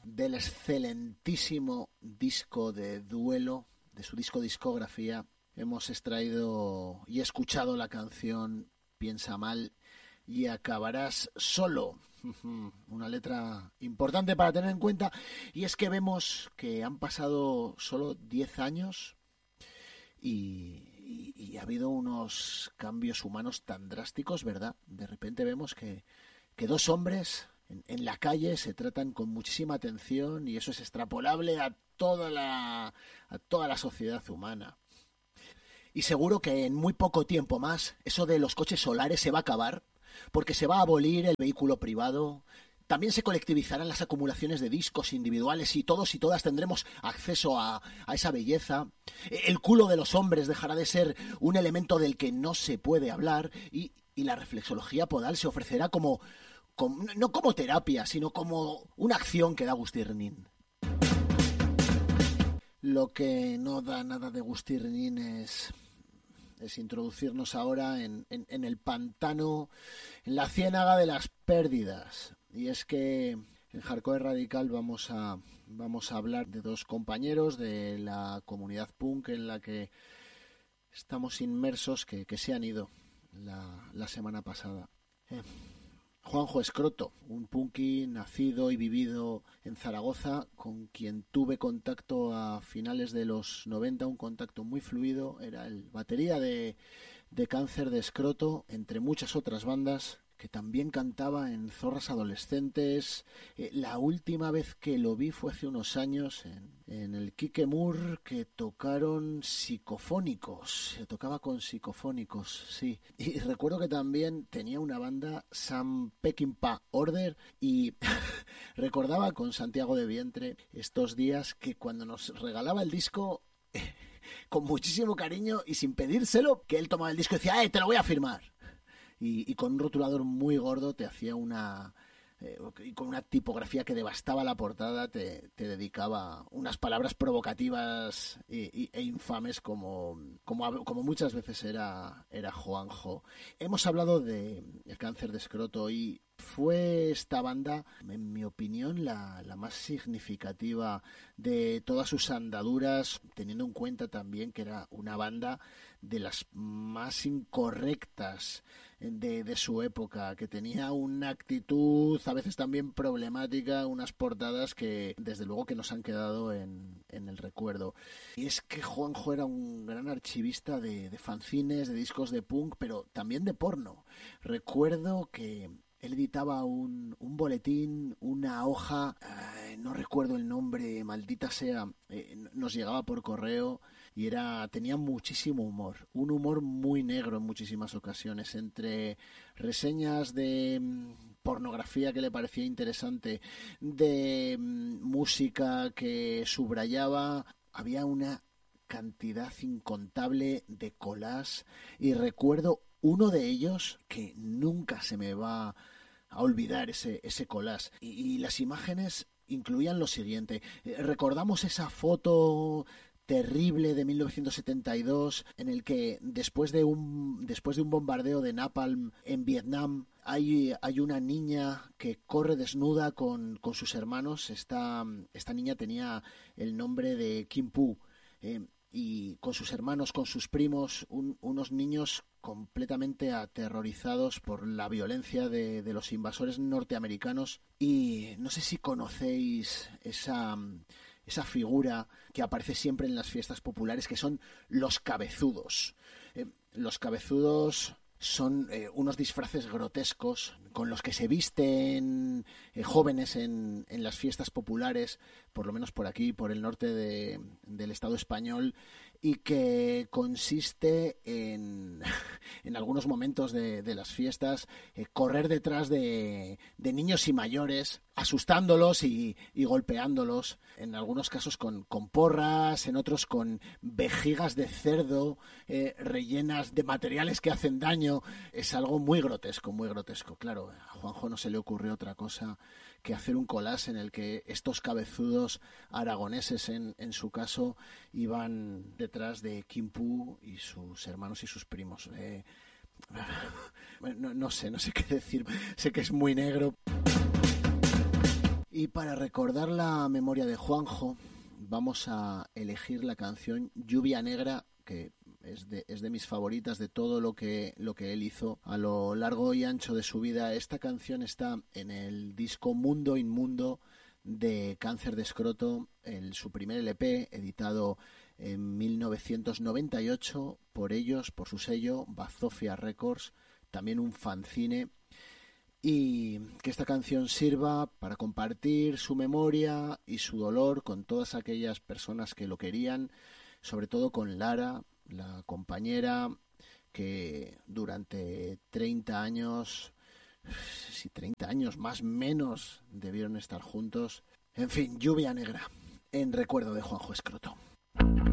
del excelentísimo disco de Duelo, de su discografía, hemos extraído y escuchado la canción Piensa mal y acabarás solo. Una letra importante para tener en cuenta, y es que vemos que han pasado solo 10 años y ha habido unos cambios humanos tan drásticos, ¿verdad? De repente vemos que dos hombres en la calle se tratan con muchísima atención, y eso es extrapolable a toda la sociedad humana. Y seguro que en muy poco tiempo más eso de los coches solares se va a acabar, porque se va a abolir el vehículo privado. También se colectivizarán las acumulaciones de discos individuales y todos y todas tendremos acceso a esa belleza. El culo de los hombres dejará de ser un elemento del que no se puede hablar, y la reflexología podal se ofrecerá no como terapia, sino como una acción que da gustirnin. Lo que no da nada de gustirnin es introducirnos ahora en el pantano, en la ciénaga de las pérdidas. Y es que en Hardcore Radical vamos a hablar de dos compañeros de la comunidad punk en la que estamos inmersos, que se han ido la semana pasada. Juanjo Escroto, un punky nacido y vivido en Zaragoza, con quien tuve contacto a finales de los 90, un contacto muy fluido. Era el batería de Cáncer de Escroto, entre muchas otras bandas, que también cantaba en Zorras Adolescentes. La última vez que lo vi fue hace unos años en el Quique Moore, que tocaron Psicofónicos. Se tocaba con Psicofónicos, sí. Y recuerdo que también tenía una banda, Sam Peckinpah Order, y recordaba con Santiago de Vientre estos días que cuando nos regalaba el disco, con muchísimo cariño y sin pedírselo, que él tomaba el disco y decía, te lo voy a firmar. Y con un rotulador muy gordo te hacía y con una tipografía que devastaba la portada, te dedicaba unas palabras provocativas e infames como muchas veces era Juanjo. Hemos hablado de El Cáncer de Escroto, y fue esta banda, en mi opinión, la más significativa de todas sus andaduras, teniendo en cuenta también que era una banda de las más incorrectas de su época, que tenía una actitud a veces también problemática, unas portadas que desde luego que nos han quedado en el recuerdo. Y es que Juanjo era un gran archivista de fanzines, de discos de punk, pero también de porno. Recuerdo que él editaba un boletín, una hoja, no recuerdo el nombre, maldita sea, nos llegaba por correo, y tenía muchísimo humor, un humor muy negro en muchísimas ocasiones, entre reseñas de pornografía que le parecía interesante, de música que subrayaba. Había una cantidad incontable de collages, y recuerdo uno de ellos que nunca se me va a olvidar, ese collage, y las imágenes incluían lo siguiente. Recordamos esa foto terrible de 1972 en el que después de un bombardeo de napalm en Vietnam hay una niña que corre desnuda con sus hermanos. Esta niña tenía el nombre de Kim Poo, y con sus hermanos, con sus primos, unos niños completamente aterrorizados por la violencia de los invasores norteamericanos. Y no sé si conocéis esa figura que aparece siempre en las fiestas populares, que son los cabezudos. Los cabezudos son unos disfraces grotescos con los que se visten jóvenes en las fiestas populares, por lo menos por aquí, por el norte del Estado español, y que consiste en algunos momentos de las fiestas, correr detrás de niños y mayores, asustándolos y golpeándolos, en algunos casos con porras, en otros con vejigas de cerdo rellenas de materiales que hacen daño. Es algo muy grotesco, muy grotesco. Claro, a Juanjo no se le ocurrió otra cosa que hacer un collage en el que estos cabezudos aragoneses, en su caso, iban detrás de Kim Poo y sus hermanos y sus primos. No sé qué decir, sé que es muy negro. Y para recordar la memoria de Juanjo, vamos a elegir la canción Lluvia Negra, que es de mis favoritas de todo lo que él hizo a lo largo y ancho de su vida. Esta canción está en el disco Mundo Inmundo de Cáncer de Escroto, su primer LP, editado en 1998 por ellos, por su sello, Bazofia Records, también un fanzine, y que esta canción sirva para compartir su memoria y su dolor con todas aquellas personas que lo querían, sobre todo con Lara, la compañera que durante 30 años, si 30 años más menos, debieron estar juntos. En fin, Lluvia Negra, en recuerdo de Juanjo Escroto.